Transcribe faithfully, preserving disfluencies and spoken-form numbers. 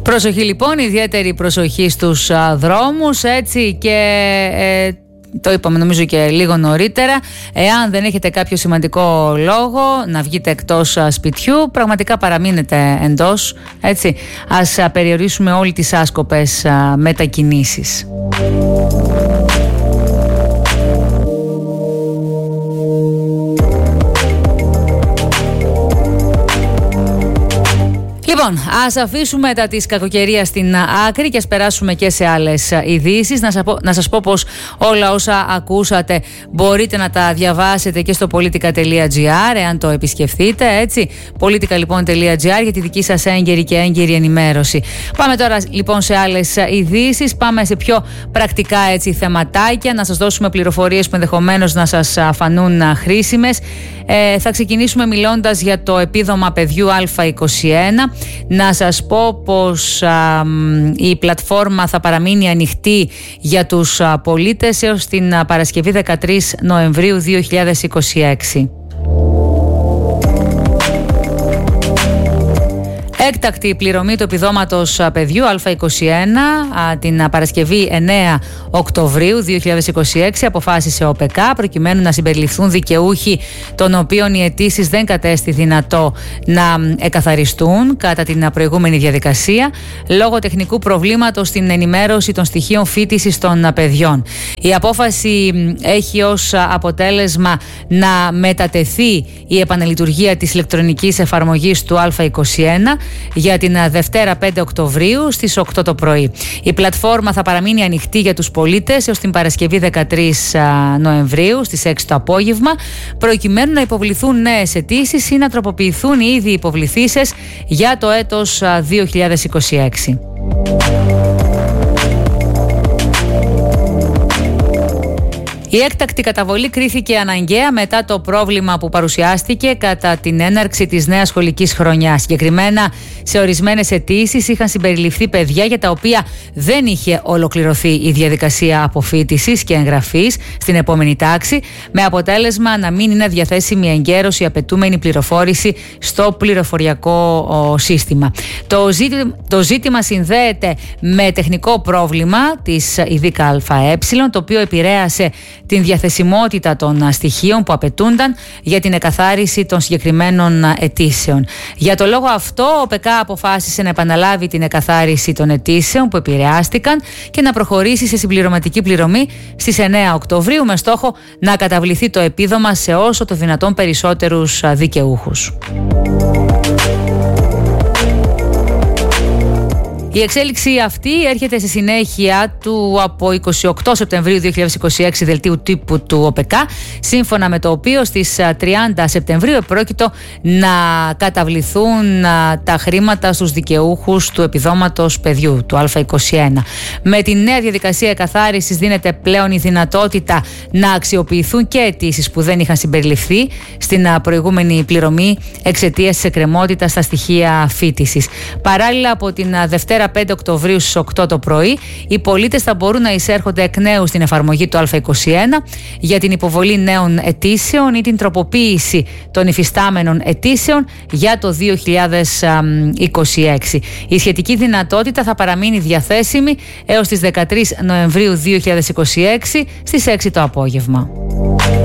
Προσοχή λοιπόν, ιδιαίτερη προσοχή στους α, δρόμους, έτσι, και ε, το είπαμε νομίζω και λίγο νωρίτερα, εάν δεν έχετε κάποιο σημαντικό λόγο να βγείτε εκτός α, σπιτιού, πραγματικά παραμείνετε εντός, έτσι, ας α, περιορίσουμε όλοι τις άσκοπες α, μετακινήσεις. Λοιπόν, ας αφήσουμε τα της κακοκαιρίας στην άκρη και ας περάσουμε και σε άλλες ειδήσεις. Να σας πω, να σας πω πως όλα όσα ακούσατε μπορείτε να τα διαβάσετε και στο politica.gr, εάν το επισκεφθείτε, έτσι. politica.gr για τη δική σας έγκαιρη και έγκαιρη ενημέρωση. Πάμε τώρα λοιπόν σε άλλες ειδήσεις. Πάμε σε πιο πρακτικά, έτσι, θεματάκια, να σας δώσουμε πληροφορίες που ενδεχομένως να σας φανούν χρήσιμες. Ε, θα ξεκινήσουμε μιλώντας για το επίδομα παιδιού Α είκοσι ένα. Να σας πω πως α, η πλατφόρμα θα παραμείνει ανοιχτή για τους α, πολίτες έως την α, Παρασκευή δεκατρείς Νοεμβρίου δύο χιλιάδες είκοσι έξι. Έκτακτη πληρωμή του επιδόματος παιδιού Α είκοσι ένα την Παρασκευή εννέα Οκτωβρίου δύο χιλιάδες είκοσι έξι αποφάσισε ο ΟΠΕΚΑ, προκειμένου να συμπεριληφθούν δικαιούχοι των οποίων οι αιτήσεις δεν κατέστη δυνατό να εκαθαριστούν κατά την προηγούμενη διαδικασία λόγω τεχνικού προβλήματος στην ενημέρωση των στοιχείων φοιτησης των παιδιών. Η απόφαση έχει ως αποτέλεσμα να μετατεθεί η επαναλειτουργία της ηλεκτρονικής εφαρμογής του Α είκοσι ένα για την Δευτέρα πέντε Οκτωβρίου στις οκτώ το πρωί. Η πλατφόρμα θα παραμείνει ανοιχτή για τους πολίτες έως την Παρασκευή δεκατρείς Νοεμβρίου στις έξι το απόγευμα, προκειμένου να υποβληθούν νέες αιτήσεις ή να τροποποιηθούν οι ήδη υποβληθήσεις για το έτος δύο χιλιάδες είκοσι έξι. Η έκτακτη καταβολή κρίθηκε αναγκαία μετά το πρόβλημα που παρουσιάστηκε κατά την έναρξη της νέας σχολικής χρονιάς. Συγκεκριμένα, σε ορισμένες αιτήσεις είχαν συμπεριληφθεί παιδιά για τα οποία δεν είχε ολοκληρωθεί η διαδικασία αποφοίτησης και εγγραφής στην επόμενη τάξη, με αποτέλεσμα να μην είναι διαθέσιμη εγκαίρως η απαιτούμενη πληροφόρηση στο πληροφοριακό ο, σύστημα. Το ζήτημα, το ζήτημα συνδέεται με τεχνικό πρόβλημα της ΙΔΚΑΕ, το οποίο επηρέασε την διαθεσιμότητα των στοιχείων που απαιτούνταν για την εκαθάριση των συγκεκριμένων αιτήσεων. Για το λόγο αυτό, ο ΟΠΕΚΑ αποφάσισε να επαναλάβει την εκαθάριση των αιτήσεων που επηρεάστηκαν και να προχωρήσει σε συμπληρωματική πληρωμή στις εννέα Οκτωβρίου, με στόχο να καταβληθεί το επίδομα σε όσο το δυνατόν περισσότερους δικαιούχους. Η εξέλιξη αυτή έρχεται στη συνέχεια του από εικοστή ογδόη Σεπτεμβρίου δύο χιλιάδες είκοσι έξι δελτίου τύπου του ΟΠΕΚΑ, σύμφωνα με το οποίο στις τριάντα Σεπτεμβρίου επρόκειτο να καταβληθούν τα χρήματα στους δικαιούχους του επιδόματος παιδιού, του Α είκοσι ένα. Με τη νέα διαδικασία εκαθάρισης δίνεται πλέον η δυνατότητα να αξιοποιηθούν και αιτήσεις που δεν είχαν συμπεριληφθεί στην προηγούμενη πληρωμή εξαιτίας της εκκρεμότητας στα στοιχεία φοιτησης. Παράλληλα, από την Δευτέρα πέντε Οκτωβρίου στις οκτώ το πρωί, οι πολίτες θα μπορούν να εισέρχονται εκ νέου στην εφαρμογή του Α είκοσι ένα για την υποβολή νέων αιτήσεων ή την τροποποίηση των υφιστάμενων αιτήσεων για το δύο χιλιάδες είκοσι έξι. Η σχετική δυνατότητα θα παραμείνει διαθέσιμη έως τις δεκατρείς Νοεμβρίου δύο χιλιάδες είκοσι έξι στις έξι το απόγευμα.